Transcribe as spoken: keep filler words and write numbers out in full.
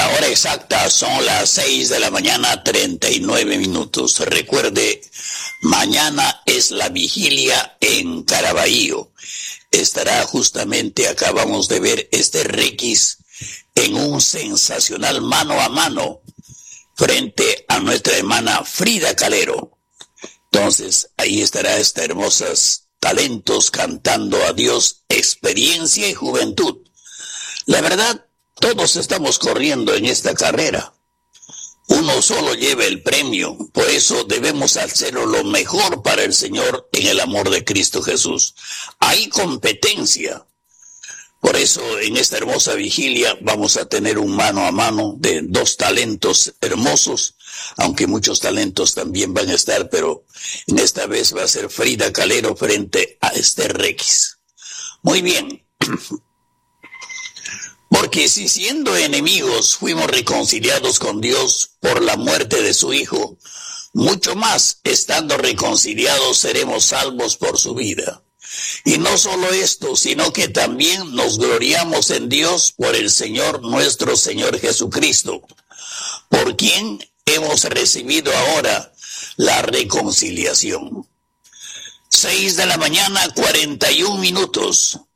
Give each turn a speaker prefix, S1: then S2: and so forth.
S1: La hora exacta son las seis de la mañana, treinta y nueve minutos. Recuerde, mañana es la vigilia en Caraballo. Estará justamente, acabamos de ver este requis en un sensacional mano a mano frente a nuestra hermana Frida Calero. Entonces, ahí estará esta hermosas talentos cantando a Dios, experiencia y juventud. La verdad, todos estamos corriendo en esta carrera. Uno solo lleva el premio, por eso debemos hacerlo lo mejor para el Señor en el amor de Cristo Jesús. Hay competencia. Por eso en esta hermosa vigilia vamos a tener un mano a mano de dos talentos hermosos, aunque muchos talentos también van a estar, pero en esta vez va a ser Frida Calero frente a Esther Requis. Muy bien. Porque si siendo enemigos fuimos reconciliados con Dios por la muerte de su Hijo, mucho más, estando reconciliados, seremos salvos por su vida. Y no solo esto, sino que también nos gloriamos en Dios por el Señor nuestro Señor Jesucristo, por quien hemos recibido ahora la reconciliación. Seis de la mañana, cuarenta y un minutos.